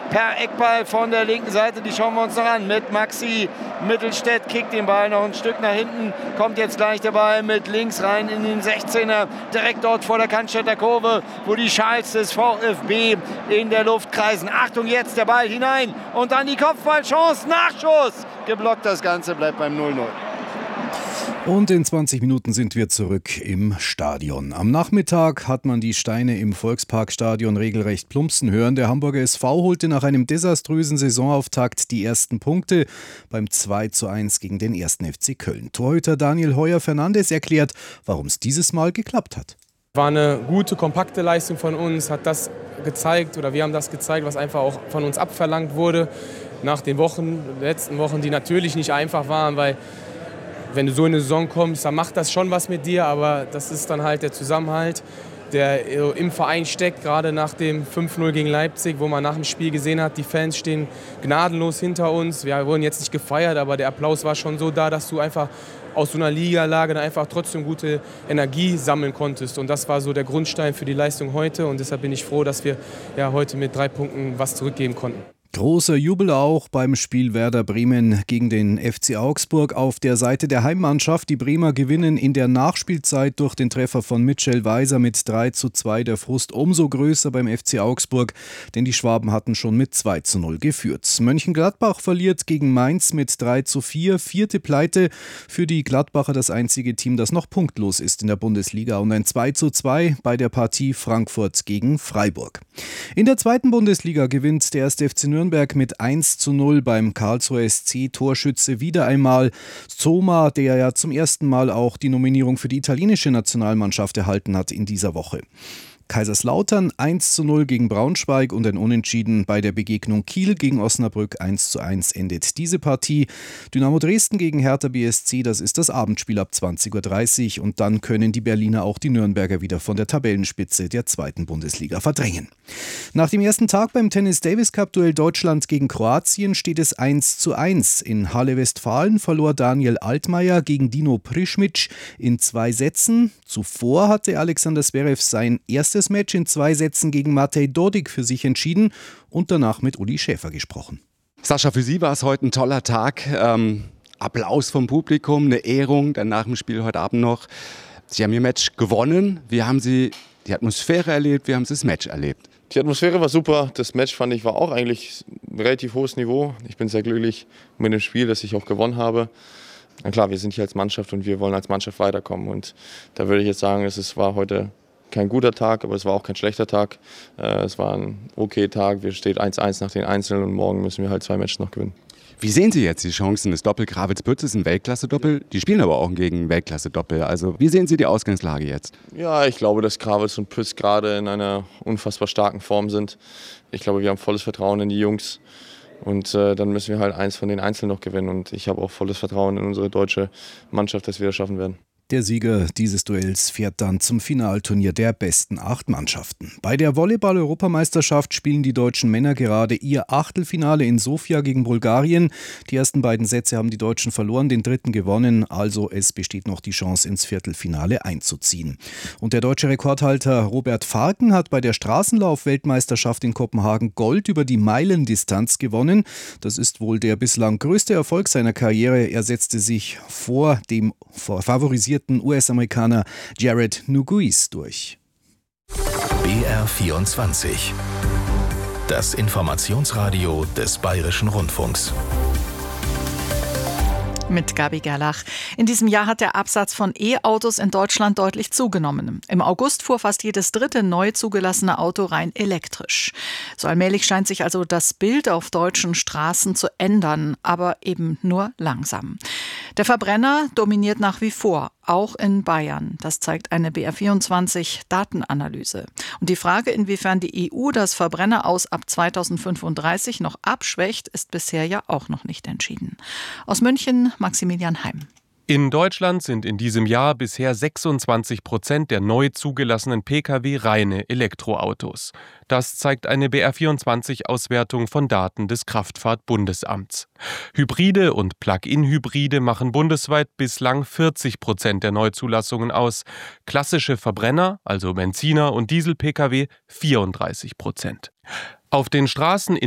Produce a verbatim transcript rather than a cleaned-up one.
per Eckball von der linken Seite. Die schauen wir uns noch an mit Maxi Mittelstädt. Kickt den Ball noch ein Stück nach hinten. Kommt jetzt gleich der Ball mit links rein in den sechzehner. Direkt dort vor der Cannstätter Kurve, wo die Schals des VfB in der Luft kreisen. Achtung, jetzt der Ball hinein und dann die Kopfballchance. Nachschuss. Geblockt, das Ganze bleibt beim null null. Und in zwanzig Minuten sind wir zurück im Stadion. Am Nachmittag hat man die Steine im Volksparkstadion regelrecht plumpsen hören. Der Hamburger S V holte nach einem desaströsen Saisonauftakt die ersten Punkte beim zwei zu eins gegen den ersten F C Köln. Torhüter Daniel Heuer-Fernandes erklärt, warum es dieses Mal geklappt hat. War eine gute, kompakte Leistung von uns, hat das gezeigt oder wir haben das gezeigt, was einfach auch von uns abverlangt wurde. Nach den Wochen, letzten Wochen, die natürlich nicht einfach waren, weil wenn du so in eine Saison kommst, dann macht das schon was mit dir, aber das ist dann halt der Zusammenhalt, der im Verein steckt, gerade nach dem fünf null gegen Leipzig, wo man nach dem Spiel gesehen hat, die Fans stehen gnadenlos hinter uns. Wir wurden jetzt nicht gefeiert, aber der Applaus war schon so da, dass du einfach aus so einer Ligalage dann einfach trotzdem gute Energie sammeln konntest. Und das war so der Grundstein für die Leistung heute und deshalb bin ich froh, dass wir ja, heute mit drei Punkten was zurückgeben konnten. Großer Jubel auch beim Spiel Werder Bremen gegen den F C Augsburg auf der Seite der Heimmannschaft. Die Bremer gewinnen in der Nachspielzeit durch den Treffer von Mitchell Weiser mit drei zu zwei. Der Frust umso größer beim F C Augsburg, denn die Schwaben hatten schon mit zwei zu null geführt. Mönchengladbach verliert gegen Mainz mit drei zu vier. Vierte Pleite für die Gladbacher, das einzige Team, das noch punktlos ist in der Bundesliga. Und ein zwei zu zwei bei der Partie Frankfurt gegen Freiburg. In der zweiten Bundesliga gewinnt der erste F C Nürnberg mit eins zu null beim Karlsruher S C. Torschütze wieder einmal Zoma, der ja zum ersten Mal auch die Nominierung für die italienische Nationalmannschaft erhalten hat in dieser Woche. Kaiserslautern eins zu null gegen Braunschweig und ein Unentschieden bei der Begegnung Kiel gegen Osnabrück eins zu eins endet diese Partie. Dynamo Dresden gegen Hertha B S C, das ist das Abendspiel ab zwanzig Uhr dreißig und dann können die Berliner auch die Nürnberger wieder von der Tabellenspitze der zweiten Bundesliga verdrängen. Nach dem ersten Tag beim Tennis-Davis-Cup-Duell Deutschland gegen Kroatien steht es eins zu eins. In Halle-Westfalen verlor Daniel Altmaier gegen Dino Prischmic in zwei Sätzen. Zuvor hatte Alexander Zverev sein erstes Match in zwei Sätzen gegen Matej Dodig für sich entschieden und danach mit Uli Schäfer gesprochen. Sascha, für Sie war es heute ein toller Tag. Ähm, Applaus vom Publikum, eine Ehrung, dann nach dem Spiel heute Abend noch. Sie haben Ihr Match gewonnen. Wie haben Sie die Atmosphäre erlebt? Wie haben Sie das Match erlebt? Die Atmosphäre war super. Das Match, fand ich, war auch eigentlich ein relativ hohes Niveau. Ich bin sehr glücklich mit dem Spiel, dass ich auch gewonnen habe. Na klar, wir sind hier als Mannschaft und wir wollen als Mannschaft weiterkommen. Und da würde ich jetzt sagen, es war heute kein guter Tag, aber es war auch kein schlechter Tag. Es war ein okay Tag. Wir stehen eins eins nach den Einzelnen und morgen müssen wir halt zwei Matches noch gewinnen. Wie sehen Sie jetzt die Chancen? Das Doppel Gravitz-Pütz ist ein Weltklasse-Doppel. Die spielen aber auch gegen ein Weltklasse-Doppel. Also wie sehen Sie die Ausgangslage jetzt? Ja, ich glaube, dass Gravitz und Pütz gerade in einer unfassbar starken Form sind. Ich glaube, wir haben volles Vertrauen in die Jungs. Und äh, dann müssen wir halt eins von den Einzelnen noch gewinnen. Und ich habe auch volles Vertrauen in unsere deutsche Mannschaft, dass wir das schaffen werden. Der Sieger dieses Duells fährt dann zum Finalturnier der besten acht Mannschaften. Bei der Volleyball-Europameisterschaft spielen die deutschen Männer gerade ihr Achtelfinale in Sofia gegen Bulgarien. Die ersten beiden Sätze haben die Deutschen verloren, den dritten gewonnen. Also es besteht noch die Chance, ins Viertelfinale einzuziehen. Und der deutsche Rekordhalter Robert Farken hat bei der Straßenlauf-Weltmeisterschaft in Kopenhagen Gold über die Meilendistanz gewonnen. Das ist wohl der bislang größte Erfolg seiner Karriere. Er setzte sich vor dem favorisierten U S-Amerikaner Jared Nuguis durch. B R vierundzwanzig. Das Informationsradio des Bayerischen Rundfunks. Mit Gabi Gerlach. In diesem Jahr hat der Absatz von E-Autos in Deutschland deutlich zugenommen. Im August fuhr fast jedes dritte neu zugelassene Auto rein elektrisch. So allmählich scheint sich also das Bild auf deutschen Straßen zu ändern, aber eben nur langsam. Der Verbrenner dominiert nach wie vor, auch in Bayern. Das zeigt eine B R vierundzwanzig Datenanalyse. Und die Frage, inwiefern die E U das Verbrenner-Aus ab zweitausendfünfunddreißig noch abschwächt, ist bisher ja auch noch nicht entschieden. Aus München Maximilian Heim. In Deutschland sind in diesem Jahr bisher sechsundzwanzig Prozent der neu zugelassenen Pkw reine Elektroautos. Das zeigt eine B R vierundzwanzig-Auswertung von Daten des Kraftfahrtbundesamts. Hybride und Plug-in-Hybride machen bundesweit bislang vierzig Prozent der Neuzulassungen aus. Klassische Verbrenner, also Benziner und Diesel-Pkw, vierunddreißig Prozent. Auf den Straßen in